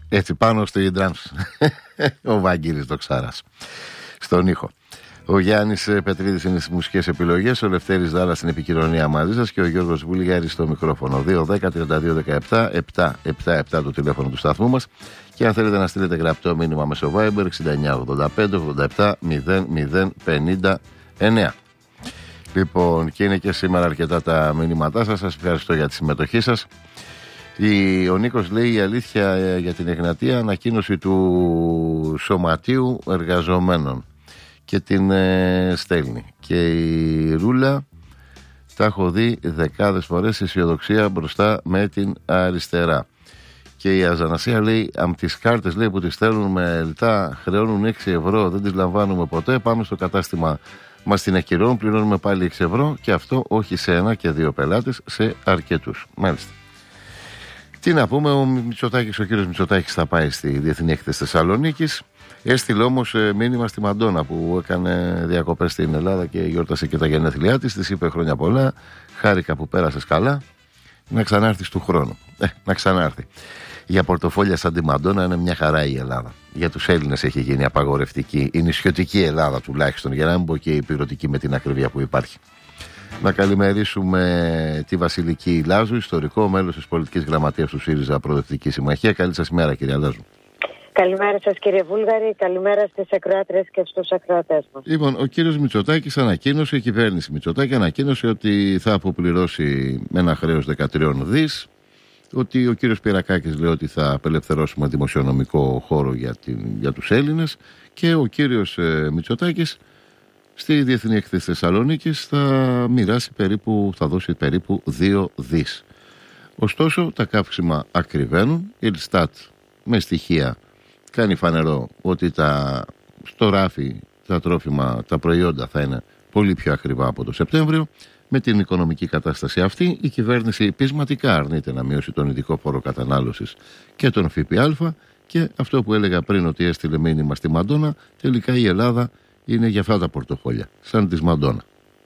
Έτσι πάνω στη ντράμς. Ο Βαγγέλης Δοξάρας στον ήχο. Ο Γιάννης Πετρίδης είναι στις μουσικές επιλογές, ο Λευτέρης Δάλας στην επικοινωνία μαζί σας και ο Γιώργος Βούλγαρης στο μικρόφωνο. 2-10-32-17-777 το τηλέφωνο του σταθμού μας. Και αν θέλετε να στείλετε γραπτό μήνυμα μέσω Viber 69-85-87-00-59. Λοιπόν, και είναι και σήμερα αρκετά τα μηνύματά σας. Σας ευχαριστώ για τη συμμετοχή σας. Ο Νίκος λέει: η αλήθεια για την Εγνατία, ανακοίνωση του Σωματείου Εργαζομένων, και την στέλνει. Και η Ρούλα, τα έχω δει δεκάδες φορές, αισιοδοξία μπροστά με την αριστερά. Και η Αζανασία λέει: από τις κάρτες, λέει, που τις στέλνουν με λιτά, χρεώνουν 6 ευρώ, δεν τις λαμβάνουμε ποτέ. Πάμε στο κατάστημα, μας την ακυρώνουν, πληρώνουμε πάλι 6 ευρώ, και αυτό όχι σε 1 και 2 πελάτες, σε αρκετούς. Μάλιστα. Τι να πούμε, ο κύριος Μητσοτάκης θα πάει στη Διεθνή Έκθεση Θεσσαλονίκης. Έστειλε όμως μήνυμα στη Μαντόνα που έκανε διακοπές στην Ελλάδα και γιόρτασε και τα γενέθλιά της. Της είπε χρόνια πολλά, χάρηκα που πέρασες καλά, να ξανάρθεις του χρόνου. Να ξανάρθει. Για πορτοφόλια σαν τη Μαντόνα είναι μια χαρά η Ελλάδα. Για τους Έλληνες έχει γίνει απαγορευτική, η νησιωτική Ελλάδα τουλάχιστον, για να μην πω και η πυρωτική με την ακριβία που υπάρχει. Να καλημερίσουμε τη Βασιλική Λάζου, ιστορικό μέλος της πολιτικής γραμματείας του ΣΥΡΙΖΑ Προοδευτική Συμμαχία. Καλή σας ημέρα, κυρία Λάζου. Καλημέρα σας, κύριε Βούλγαρη, καλημέρα στις ακροάτριες και στους ακροατές μας. Λοιπόν, ο κύριος Μητσοτάκης ανακοίνωσε, η κυβέρνηση Μητσοτάκη ανακοίνωσε ότι θα αποπληρώσει με ένα χρέος 13 δις, ότι ο κύριος Πυρακάκης λέει ότι θα απελευθερώσουμε δημοσιονομικό χώρο για τους Έλληνες, και ο κύριος Μητσοτάκης στη Διεθνή Έκθεση Θεσσαλονίκης θα δώσει περίπου 2 δις. Ωστόσο, τα καύσιμα ακριβένουν, η Ελστάτ με στοιχεία κάνει φανερό ότι στο ράφι τα τρόφιμα, τα προϊόντα θα είναι πολύ πιο ακριβά από το Σεπτέμβριο. Με την οικονομική κατάσταση αυτή, η κυβέρνηση πεισματικά αρνείται να μειώσει τον ειδικό φόρο κατανάλωσης και τον ΦΠΑ, και αυτό που έλεγα πριν ότι έστειλε μήνυμα στη Μαντόνα, τελικά η Ελλάδα είναι για αυτά τα πορτοφόλια, σαν της Μαντόνα.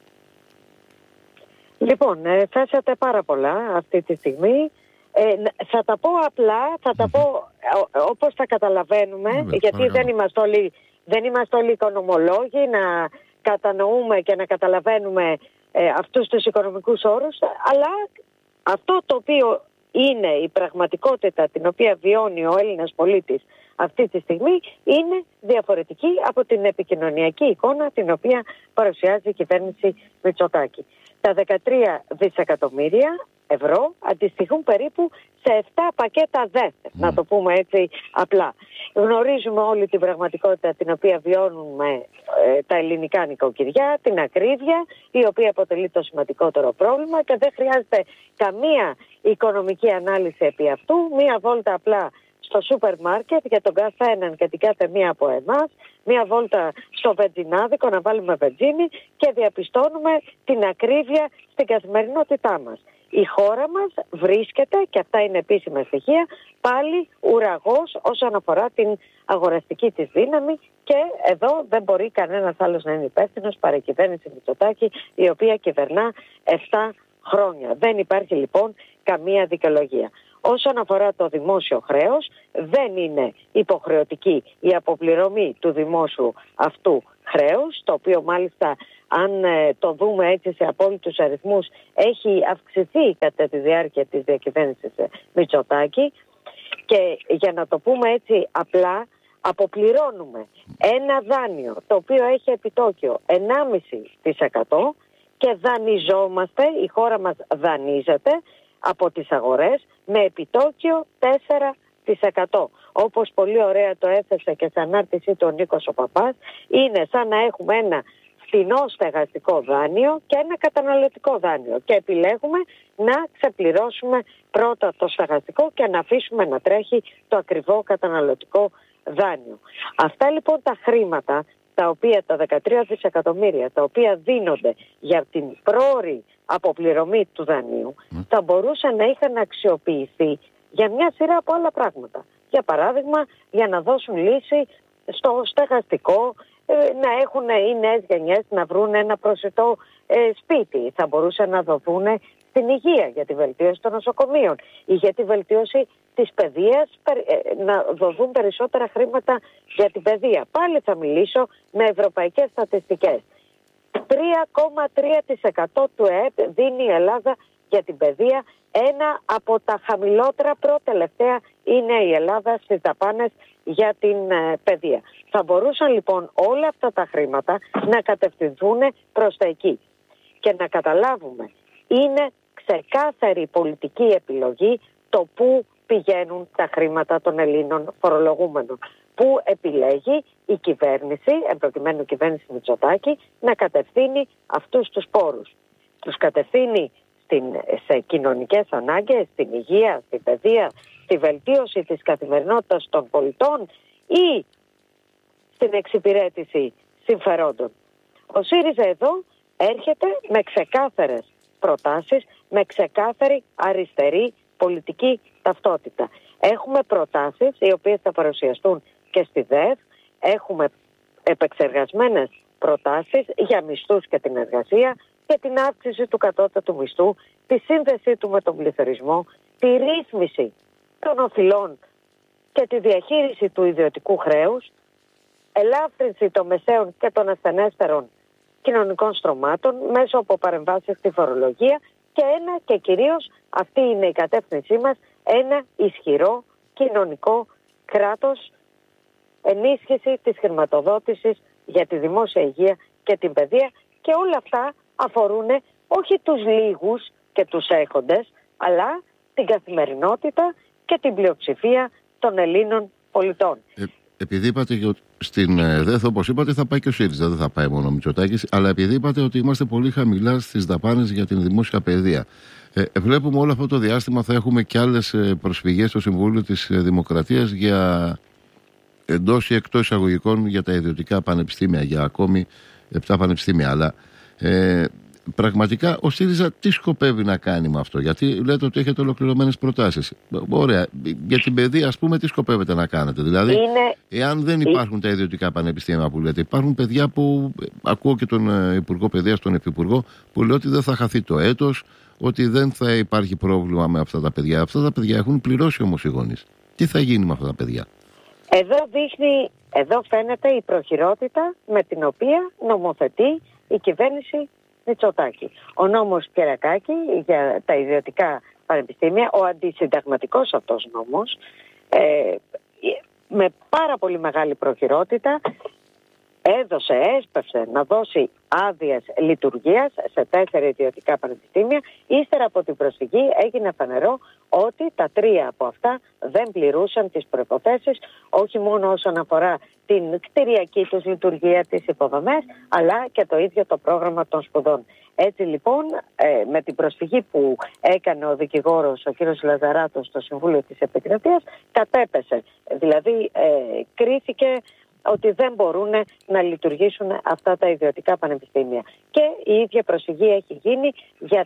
Λοιπόν, θέσατε πάρα πολλά αυτή τη στιγμή. Θα τα πω απλά, θα τα πω όπως τα καταλαβαίνουμε, γιατί δεν είμαστε όλοι οικονομολόγοι να κατανοούμε και να καταλαβαίνουμε αυτούς τους οικονομικούς όρους, αλλά αυτό το οποίο είναι η πραγματικότητα την οποία βιώνει ο Έλληνας πολίτης αυτή τη στιγμή είναι διαφορετική από την επικοινωνιακή εικόνα την οποία παρουσιάζει η κυβέρνηση Μητσοτάκη. Τα 13 δισεκατομμύρια ευρώ αντιστοιχούν περίπου σε 7 πακέτα ΔΕΘ, να το πούμε έτσι απλά. Γνωρίζουμε όλη την πραγματικότητα την οποία βιώνουμε τα ελληνικά νοικοκυριά, την ακρίβεια, η οποία αποτελεί το σημαντικότερο πρόβλημα, και δεν χρειάζεται καμία οικονομική ανάλυση επί αυτού. Μία βόλτα απλά στο σούπερ μάρκετ για τον κάθε έναν και την κάθε μία από εμάς, μία βόλτα στο βενζινάδικο να βάλουμε βενζίνη, και διαπιστώνουμε την ακρίβεια στην καθημερινότητά μας. Η χώρα μας βρίσκεται, και αυτά είναι επίσημα στοιχεία, πάλι ουραγός όσον αφορά την αγοραστική της δύναμη, και εδώ δεν μπορεί κανένας άλλος να είναι υπεύθυνος παρά η κυβέρνηση Μητσοτάκη, η οποία κυβερνά 7 χρόνια. Δεν υπάρχει λοιπόν καμία δικαιολογία. Όσον αφορά το δημόσιο χρέος, δεν είναι υποχρεωτική η αποπληρωμή του δημόσιου αυτού χρέους, το οποίο μάλιστα, αν το δούμε έτσι σε απόλυτους αριθμούς, έχει αυξηθεί κατά τη διάρκεια της διακυβέρνησης Μητσοτάκη. Και για να το πούμε έτσι απλά, αποπληρώνουμε ένα δάνειο το οποίο έχει επιτόκιο 1,5% και δανειζόμαστε, η χώρα μας δανείζεται από τις αγορές με επιτόκιο 4%. Όπως πολύ ωραία το έθεσε και σε ανάρτησή του ο Νίκος ο Παπάς, είναι σαν να έχουμε ένα φθηνό στεγαστικό δάνειο και ένα καταναλωτικό δάνειο, και επιλέγουμε να ξεπληρώσουμε πρώτα το στεγαστικό και να αφήσουμε να τρέχει το ακριβό καταναλωτικό δάνειο. Αυτά λοιπόν τα χρήματα, τα οποία τα 13 δισεκατομμύρια, τα οποία δίνονται για την πρόωρη αποπληρωμή του δανείου, θα μπορούσαν να είχαν αξιοποιηθεί για μια σειρά από άλλα πράγματα. Για παράδειγμα, για να δώσουν λύση στο στεγαστικό, να έχουν οι νέες γενιές να βρουν ένα προσιτό σπίτι. Θα μπορούσαν να δοθούν στην υγεία, για τη βελτίωση των νοσοκομείων ή για τη βελτίωση της παιδείας, να δοθούν περισσότερα χρήματα για την παιδεία. Πάλι θα μιλήσω με ευρωπαϊκές στατιστικές. 3,3% του ΕΕΠ δίνει η Ελλάδα για την παιδεία. Ένα από τα χαμηλότερα, προτελευταία είναι η Ελλάδα στις δαπάνες για την παιδεία. Θα μπορούσαν λοιπόν όλα αυτά τα χρήματα να κατευθυνθούν προς τα εκεί. Και να καταλάβουμε, είναι ξεκάθαρη πολιτική επιλογή το πού πηγαίνουν τα χρήματα των Ελλήνων φορολογούμενων. Πού επιλέγει η κυβέρνηση, εν προκειμένου η κυβέρνηση Μητσοτάκη, να κατευθύνει αυτούς τους πόρους. Τους κατευθύνει σε κοινωνικές ανάγκες, στην υγεία, στην παιδεία, στη βελτίωση της καθημερινότητας των πολιτών ή στην εξυπηρέτηση συμφερόντων. Ο ΣΥΡΙΖΑ εδώ έρχεται με ξεκάθαρες προτάσεις, με ξεκάθαρη αριστερή πολιτική ταυτότητα. Έχουμε προτάσεις οι οποίες θα παρουσιαστούν και στη ΔΕΒ, έχουμε επεξεργασμένες προτάσεις για μισθούς και την εργασία, για την αύξηση του κατώτατου μισθού, τη σύνδεσή του με τον πληθωρισμό, τη ρύθμιση των οφειλών και τη διαχείριση του ιδιωτικού χρέους, ελάφρυνση των μεσαίων και των ασθενέστερων κοινωνικών στρωμάτων μέσω από παρεμβάσεις στη φορολογία και κυρίως αυτή είναι η κατεύθυνσή μας, ένα ισχυρό κοινωνικό κράτος, ενίσχυση της χρηματοδότησης για τη δημόσια υγεία και την παιδεία, και όλα αυτά αφορούν όχι τους λίγους και τους έχοντες, αλλά την καθημερινότητα και την πλειοψηφία των Ελλήνων πολιτών. Επειδή είπατε στην ΔΕΘ, όπως είπατε, θα πάει και ο ΣΥΡΙΖΑ, δεν θα πάει μόνο ο Μητσοτάκης, αλλά επειδή είπατε ότι είμαστε πολύ χαμηλά στις δαπάνες για την δημόσια παιδεία. Βλέπουμε όλο αυτό το διάστημα θα έχουμε και άλλες προσφυγές στο Συμβούλιο της Δημοκρατίας για εντός ή εκτός εισαγωγικών για τα ιδιωτικά πανεπιστήμια, για ακόμη 7 πανεπιστήμια. Αλλά πραγματικά ο ΣΥΡΙΖΑ τι σκοπεύει να κάνει με αυτό? Γιατί λέτε ότι έχετε ολοκληρωμένες προτάσεις. Ωραία. Για την παιδεία, ας πούμε, τι σκοπεύετε να κάνετε? Δηλαδή, εάν δεν υπάρχουν τα ιδιωτικά πανεπιστήμια που λέτε, υπάρχουν παιδιά που, ακούω και τον Υπουργό Παιδείας, τον Υφυπουργό, που λέει ότι δεν θα χαθεί το έτος, ότι δεν θα υπάρχει πρόβλημα με αυτά τα παιδιά. Αυτά τα παιδιά έχουν πληρώσει όμως οι γονείς. Τι θα γίνει με αυτά τα παιδιά? Εδώ φαίνεται η προχειρότητα με την οποία νομοθετεί η κυβέρνηση Μητσοτάκη. Ο νόμος Κερακάκη για τα ιδιωτικά πανεπιστήμια, ο αντισυνταγματικός αυτός νόμος, με πάρα πολύ μεγάλη προχειρότητα έσπευσε να δώσει άδειες λειτουργίας σε 4 ιδιωτικά πανεπιστήμια. Ύστερα από την προσφυγή έγινε φανερό ότι τα 3 από αυτά δεν πληρούσαν τις προϋποθέσεις, όχι μόνο όσον αφορά την κτηριακή τους λειτουργία, τις υποδομές, αλλά και το ίδιο το πρόγραμμα των σπουδών. Έτσι λοιπόν, με την προσφυγή που έκανε ο δικηγόρος, ο κ. Λαζαράτος, στο Συμβούλιο της Επικρατείας, κατέπεσε. Δηλαδή, κρίθηκε ότι δεν μπορούν να λειτουργήσουν αυτά τα ιδιωτικά πανεπιστήμια. Και η ίδια προσφυγή έχει γίνει για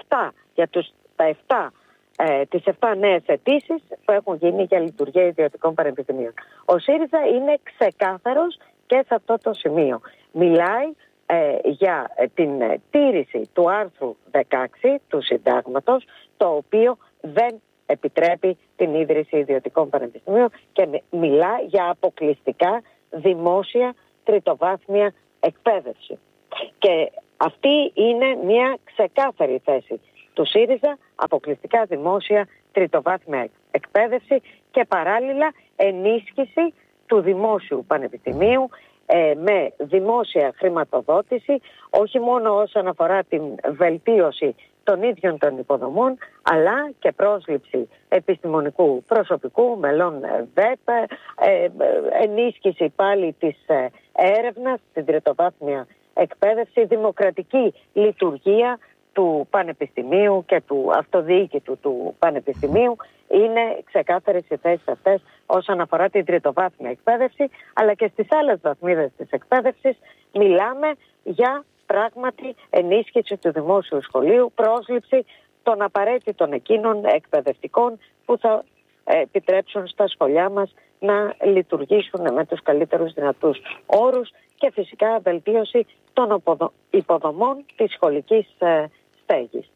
τις 7 νέες αιτήσεις που έχουν γίνει για λειτουργία ιδιωτικών πανεπιστημίων. Ο ΣΥΡΙΖΑ είναι ξεκάθαρος και σε αυτό το σημείο. Μιλάει για την τήρηση του άρθρου 16 του Συντάγματος, το οποίο δεν επιτρέπει την ίδρυση ιδιωτικών πανεπιστημίων, και μιλά για αποκλειστικά δημόσια τριτοβάθμια εκπαίδευση. Και αυτή είναι μια ξεκάθαρη θέση του ΣΥΡΙΖΑ, αποκλειστικά δημόσια τριτοβάθμια εκπαίδευση και παράλληλα ενίσχυση του δημόσιου πανεπιστημίου με δημόσια χρηματοδότηση, όχι μόνο όσον αφορά την βελτίωση των ίδιων των υποδομών, αλλά και πρόσληψη επιστημονικού προσωπικού, μελών ΔΕΠ, ενίσχυση πάλι της έρευνας στην τριτοβάθμια εκπαίδευση, δημοκρατική λειτουργία του πανεπιστημίου και του αυτοδιοίκητου του πανεπιστημίου. Είναι ξεκάθαρες οι θέσεις αυτές όσον αφορά την τριτοβάθμια εκπαίδευση, αλλά και στις άλλες βαθμίδες της εκπαίδευσης μιλάμε για πράγματι ενίσχυση του δημόσιου σχολείου, πρόσληψη των απαραίτητων εκείνων εκπαιδευτικών που θα επιτρέψουν στα σχολιά μας να λειτουργήσουν με τους καλύτερους δυνατούς όρους και φυσικά βελτίωση των υποδομών της σχολικής στέγης.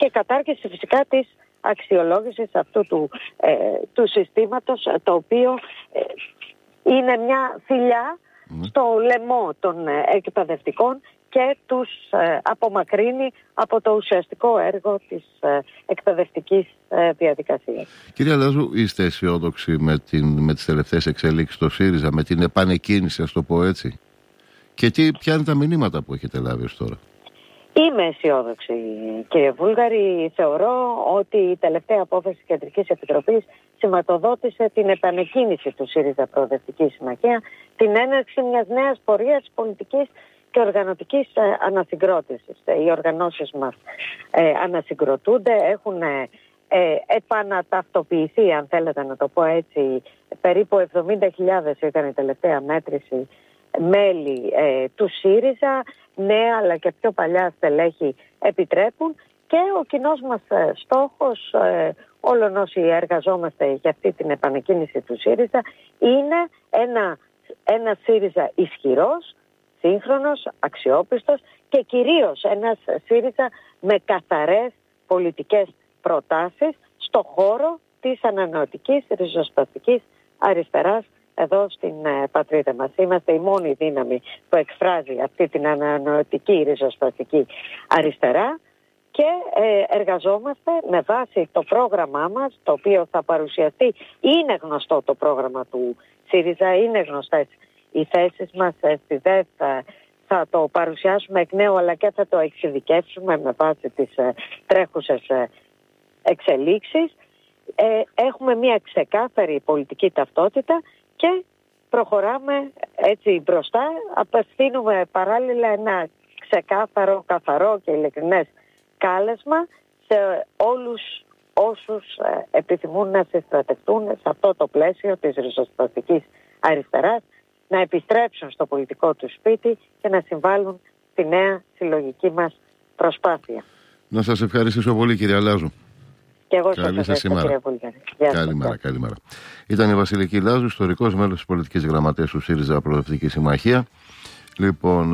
και κατάργηση φυσικά της αξιολόγησης αυτού του συστήματος, το οποίο είναι μια θηλιά στο λαιμό των εκπαιδευτικών και τους απομακρύνει από το ουσιαστικό έργο της εκπαιδευτικής διαδικασίας. Κυρία Λάζου, είστε αισιόδοξοι με τις τελευταίες εξελίξεις στο ΣΥΡΙΖΑ, με την επανεκκίνηση, ας το πω έτσι? Και ποια είναι τα μηνύματα που έχετε λάβει ως τώρα? Είμαι αισιόδοξη, κύριε Βούλγαρη. Θεωρώ ότι η τελευταία απόφαση της Κεντρικής Επιτροπής σηματοδότησε την επανεκκίνηση του ΣΥΡΙΖΑ Προοδευτική Συμμαχία, την έναρξη μιας νέας πορείας πολιτικής και οργανωτικής ανασυγκρότησης. Οι οργανώσεις μας ανασυγκροτούνται, έχουν επαναταυτοποιηθεί, αν θέλετε να το πω έτσι. Περίπου 70.000 ήταν η τελευταία μέτρηση μέλη του ΣΥΡΙΖΑ, νέα αλλά και πιο παλιά στελέχη επιτρέπουν, και ο κοινός μας στόχος, όλων όσοι εργαζόμαστε για αυτή την επανεκκίνηση του ΣΥΡΙΖΑ, είναι ένα ΣΥΡΙΖΑ ισχυρός, σύγχρονος, αξιόπιστος και κυρίως ένας ΣΥΡΙΖΑ με καθαρές πολιτικές προτάσεις στο χώρο της ανανεωτικής ριζοσπαστικής αριστεράς εδώ στην πατρίδα μας. Είμαστε η μόνη δύναμη που εκφράζει αυτή την ανανεωτική ριζοσπαστική αριστερά και εργαζόμαστε με βάση το πρόγραμμά μας, το οποίο θα παρουσιαστεί. Είναι γνωστό το πρόγραμμα του ΣΥΡΙΖΑ, είναι γνωστές οι θέσεις μας. Στη ΔΕΘ θα το παρουσιάσουμε εκ νέου, αλλά και θα το εξειδικεύσουμε με βάση τις τρέχουσες εξελίξεις. Έχουμε μια ξεκάθαρη πολιτική ταυτότητα και προχωράμε έτσι μπροστά. Απευθύνουμε παράλληλα ένα ξεκάθαρο, καθαρό και ειλικρινές κάλεσμα σε όλους όσους επιθυμούν να συστρατευτούν σε αυτό το πλαίσιο της ριζοσπαστικής αριστεράς, να επιστρέψουν στο πολιτικό του σπίτι και να συμβάλλουν στη νέα συλλογική μας προσπάθεια. Να σας ευχαριστήσω πολύ, κυρία Λάζου. Και εγώ σας ευχαριστώ, κύριε Βούλγαρη. Καλημέρα. Ήταν η Βασιλική Λάζου, ιστορικός μέλος της πολιτικής γραμματείας του ΣΥΡΙΖΑ Προοδευτική Συμμαχία. Λοιπόν,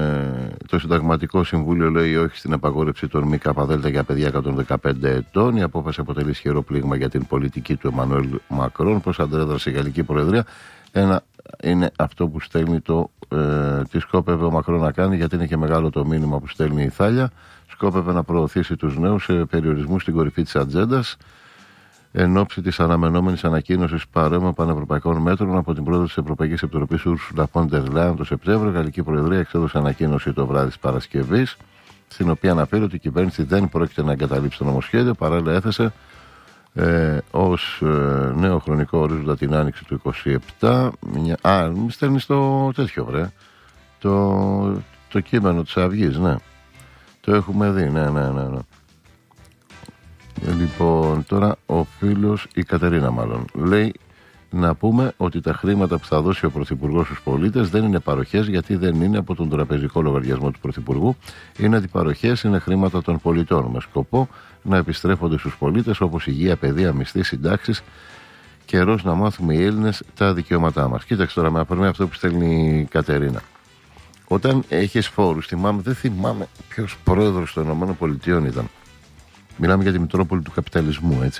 το Συνταγματικό Συμβούλιο λέει όχι στην απαγόρευση των ΜΚΔ για παιδιά 115 ετών. Η απόφαση αποτελεί ισχυρό πλήγμα για την πολιτική του Εμμανουέλ Μακρόν. Πώς αντέδρασε η Γαλλική Προεδρία? Ένα είναι αυτό που στέλνει τι σκόπευε ο Μακρόν να κάνει, γιατί είναι και μεγάλο το μήνυμα που στέλνει η Θάλια. Σκόπευε να προωθήσει τους νέους σε περιορισμούς στην κορυφή της ατζέντας εν ώψη της αναμενόμενης ανακοίνωσης παρόμοιων πανευρωπαϊκών μέτρων από την πρόεδρο της Ευρωπαϊκής Επιτροπής Ursula von der Leyen το Σεπτέμβριο. Η Γαλλική Προεδρία εξέδωσε ανακοίνωση το βράδυ της Παρασκευής, στην οποία αναφέρει ότι η κυβέρνηση δεν πρόκειται να εγκαταλείψει το νομοσχέδιο. Παράλληλα, έθεσε ως νέο χρονικό ορίζοντα την άνοιξη του 27. Μη στέλνει το τέτοιο, βρε. Το κείμενο της Αυγής, ναι. Το έχουμε δει, ναι. Λοιπόν, τώρα ο φίλος, η Κατερίνα μάλλον, λέει να πούμε ότι τα χρήματα που θα δώσει ο Πρωθυπουργός στους πολίτες δεν είναι παροχές, γιατί δεν είναι από τον τραπεζικό λογαριασμό του Πρωθυπουργού. Είναι αντιπαροχές, είναι χρήματα των πολιτών, με σκοπό να επιστρέφονται στους πολίτες, όπως υγεία, παιδεία, μισθοί, συντάξεις. Καιρός να μάθουμε οι Έλληνες τα δικαιώματά μας. Κοίταξε τώρα, με αφορμή αυτό που στέλνει η Κατερίνα. Όταν έχεις φόρους, δεν θυμάμαι ποιος πρόεδρος των ΗΠΑ ήταν. Μιλάμε για τη Μητρόπολη του καπιταλισμού, έτσι.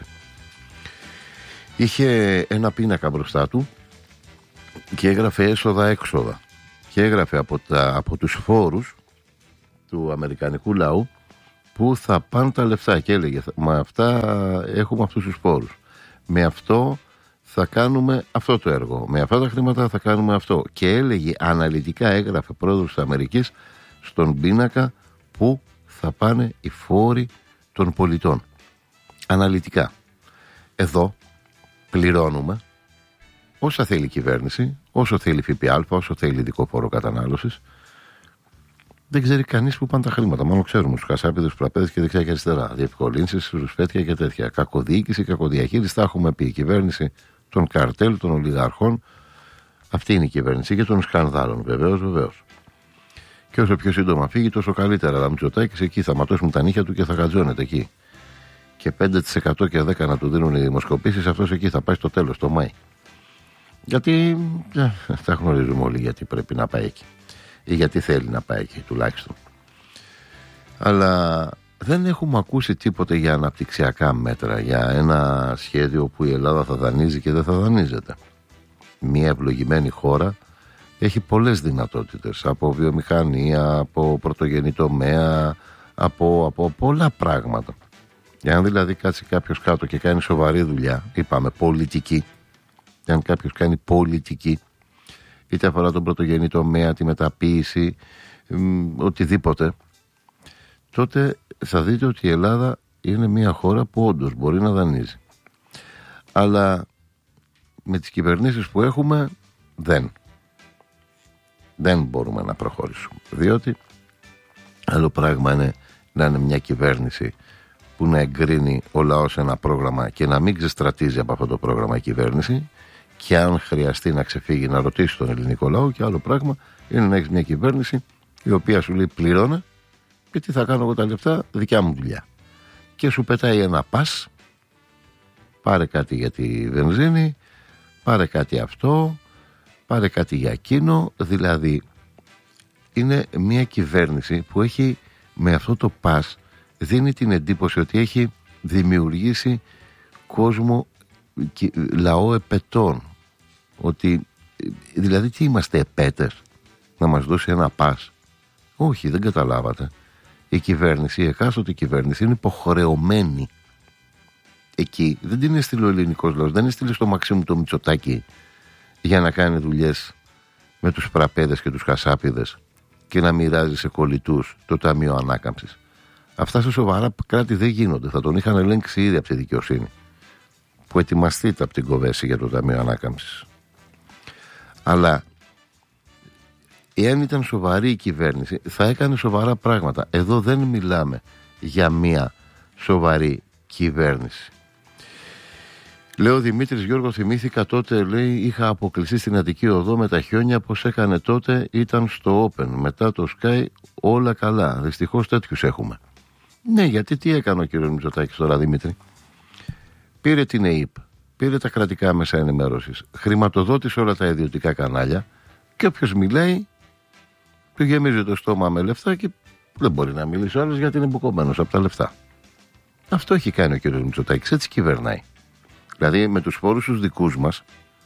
Είχε ένα πίνακα μπροστά του και έγραφε έσοδα-έξοδα. Και έγραφε από τους φόρους του αμερικανικού λαού που θα πάνε τα λεφτά. Και έλεγε, με αυτά έχουμε αυτούς τους φόρους. Με αυτό θα κάνουμε αυτό το έργο. Με αυτά τα χρήματα θα κάνουμε αυτό. Και έλεγε, αναλυτικά έγραφε πρόεδρος της Αμερικής στον πίνακα που θα πάνε οι φόροι των πολιτών. Αναλυτικά. Εδώ πληρώνουμε όσα θέλει η κυβέρνηση, όσο θέλει ΦΠΑ, όσο θέλει ειδικό φόρο κατανάλωσης. Δεν ξέρει κανείς που πάνε τα χρήματα. Μόνο ξέρουμε στους χασάπιδες, στους πραπέδες και δεξιά και αριστερά. Διευκολύνσεις, ρουσφέτια και τέτοια. Κακοδιοίκηση, κακοδιαχείριση. Τα έχουμε πει. Η κυβέρνηση των καρτέλ, των ολιγαρχών. Αυτή είναι η κυβέρνηση και των σκανδάλων. Βεβαίως. Και όσο πιο σύντομα φύγει, τόσο καλύτερα. Αλλά Μητσοτάκης εκεί θα ματώσουν τα νύχια του και θα γατζώνεται εκεί. Και 5% και 10% να του δίνουν οι δημοσκοπήσεις, αυτός εκεί θα πάει στο τέλος, το Μάη. Γιατί τα γνωρίζουμε όλοι γιατί πρέπει να πάει εκεί. Ή γιατί θέλει να πάει εκεί τουλάχιστον. Αλλά δεν έχουμε ακούσει τίποτε για αναπτυξιακά μέτρα, για ένα σχέδιο που η Ελλάδα θα δανείζει και δεν θα δανείζεται. Μια ευλογημένη χώρα έχει πολλές δυνατότητες, από βιομηχανία, από πρωτογενή τομέα, από πολλά πράγματα. Εάν δηλαδή κάτσει κάποιος κάτω και κάνει σοβαρή δουλειά, είπαμε πολιτική, εάν κάποιος κάνει πολιτική, είτε αφορά τον πρωτογενή τομέα, τη μεταποίηση, οτιδήποτε, τότε θα δείτε ότι η Ελλάδα είναι μια χώρα που όντως μπορεί να δανείζει. Αλλά με τις κυβερνήσεις που έχουμε δεν μπορούμε να προχωρήσουμε. Διότι άλλο πράγμα είναι να είναι μια κυβέρνηση που να εγκρίνει ο λαός ένα πρόγραμμα και να μην ξεστρατίζει από αυτό το πρόγραμμα η κυβέρνηση, και αν χρειαστεί να ξεφύγει να ρωτήσει τον ελληνικό λαό, και άλλο πράγμα είναι να έχεις μια κυβέρνηση η οποία σου λέει πληρώνε και τι θα κάνω εγώ τα λεφτά, δικιά μου δουλειά, και σου πετάει ένα πας, πάρε κάτι για τη βενζίνη, πάρε κάτι αυτό, πάρε κάτι για εκείνο. Δηλαδή είναι μια κυβέρνηση που έχει, με αυτό το πας, δίνει την εντύπωση ότι έχει δημιουργήσει κόσμο, λαό επετών. Ότι δηλαδή τι είμαστε, επέτες, να μας δώσει ένα πας? Όχι, δεν καταλάβατε. Η κυβέρνηση, η εκάστοτε κυβέρνηση είναι υποχρεωμένη. Εκεί δεν την έστειλε ο ελληνικός λαός, δεν έστειλε στο Μαξίμου το Μητσοτάκη για να κάνει δουλειές με τους πραπέδες και τους χασάπιδες και να μοιράζει σε κολλητούς το Ταμείο Ανάκαμψης. Αυτά σε σοβαρά κράτη δεν γίνονται. Θα τον είχαν ελέγξει ήδη από τη δικαιοσύνη, που ετοιμαστείτε από την Κοβέση για το Ταμείο Ανάκαμψης. Αλλά εάν ήταν σοβαρή η κυβέρνηση θα έκανε σοβαρά πράγματα. Εδώ δεν μιλάμε για μια σοβαρή κυβέρνηση. Λέω Δημήτρης Γιώργο, θυμήθηκα τότε, λέει, είχα αποκλειστεί στην Αττική Οδό με τα χιόνια, πως έκανε τότε, ήταν στο Open, μετά το Sky, όλα καλά. Δυστυχώς τέτοιους έχουμε. Ναι, γιατί τι έκανε ο κύριος Μητσοτάκης τώρα, Δημήτρη? Πήρε την ΕΙΠ, πήρε τα κρατικά μέσα ενημέρωσης, χρηματοδότησε όλα τα ιδιωτικά κανάλια, και όποιος μιλάει του γεμίζει το στόμα με λεφτά και δεν μπορεί να μιλήσει άλλος γιατί είναι μπουκωμένος από τα λεφτά. Αυτό έχει κάνει ο κύριος Μητσοτάκης, έτσι κυβερνάει. Δηλαδή με τους φόρους τους δικούς μας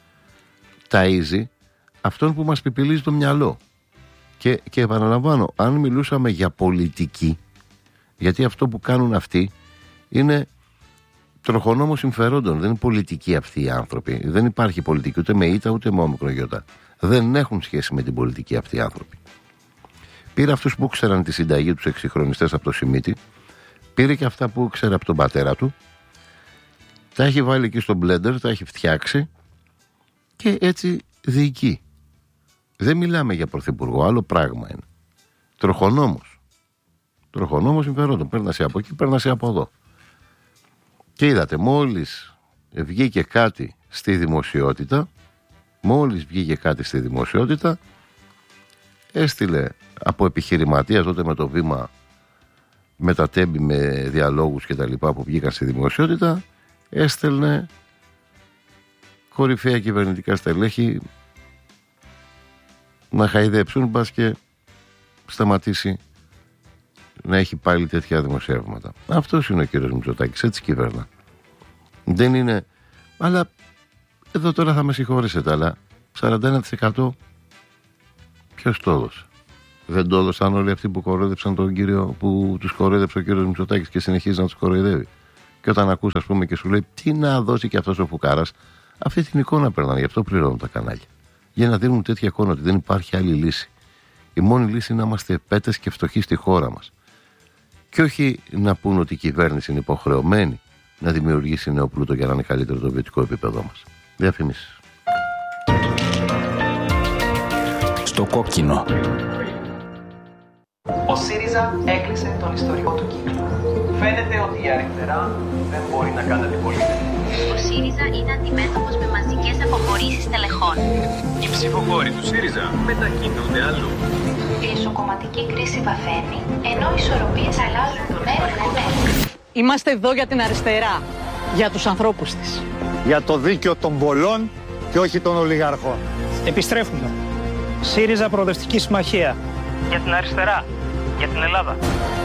ταΐζει αυτόν που μας πιπιλίζει το μυαλό. Και επαναλαμβάνω, αν μιλούσαμε για πολιτική, γιατί αυτό που κάνουν αυτοί είναι τροχονόμο συμφερόντων, δεν είναι πολιτικοί αυτοί οι άνθρωποι. Δεν υπάρχει πολιτική ούτε με ήττα ούτε με όμικρον γιώτα. Δεν έχουν σχέση με την πολιτική αυτοί οι άνθρωποι. Πήρε αυτούς που ξέραν τη συνταγή, τους εξυγχρονιστές από το Σιμίτι, πήρε και αυτά που ξέρε από τον πατέρα του, τα έχει βάλει εκεί στο μπλέντερ, τα έχει φτιάξει και έτσι διοικεί. Δεν μιλάμε για πρωθυπουργό, άλλο πράγμα είναι. Τροχονόμος. Τροχονόμος συμφερόντων. Πέρνασε από εκεί, πέρνασε από εδώ. Και είδατε, μόλις βγήκε κάτι στη δημοσιότητα, έστειλε από επιχειρηματία τότε με το Βήμα, με τα τέμπη, με διαλόγους και τα λοιπά που βγήκαν στη δημοσιότητα, έστελνε κορυφαία κυβερνητικά στελέχη να χαϊδέψουν, μπας και σταματήσει να έχει πάλι τέτοια δημοσιεύματα. Αυτός είναι ο κύριος Μητσοτάκης, έτσι κυβέρνα. Δεν είναι, αλλά εδώ τώρα θα με συγχωρήσετε, αλλά 41% ποιος το έδωσε? Δεν το έδωσαν όλοι αυτοί που κοροϊδέψαν τον κύριο, που τους κοροϊδέψε ο κύριος Μητσοτάκης και συνεχίζει να τους κοροϊδεύει? Και όταν ακούς, ας πούμε, και σου λέει τι να δώσει και αυτός ο φουκάρας, αυτή την εικόνα περνάνε, γι' αυτό πληρώνουν τα κανάλια. Για να δίνουν τέτοια εικόνα ότι δεν υπάρχει άλλη λύση. Η μόνη λύση είναι να είμαστε επέτες και φτωχοί στη χώρα μας. Και όχι να πούν ότι η κυβέρνηση είναι υποχρεωμένη να δημιουργήσει νέο πλούτο για να είναι καλύτερο το βιωτικό επίπεδό μας. Διαφημίσεις. Στο κόκκινο. Ο ΣΥΡΙΖΑ έκλεισε τον ιστορικό του κύκλο. Φαίνεται ότι η αριστερά δεν μπορεί να κάνει αντιπολίτευση. Ο ΣΥΡΙΖΑ είναι αντιμέτωπος με μαζικές αποχωρήσεις τελεχών. Οι ψηφοφόροι του ΣΥΡΙΖΑ μετακινούνται αλλού. Η εσωκομματική κρίση βαθαίνει, ενώ οι ισορροπίες αλλάζουν μέρα με μέρα. Είμαστε εδώ για την αριστερά, για τους ανθρώπους της. Για το δίκαιο των πολλών και όχι των ολιγαρχών. Επιστρέφουμε. ΣΥΡΙΖΑ Προοδευτική Συμμαχία. Για την αριστερά, για την Ελλάδα.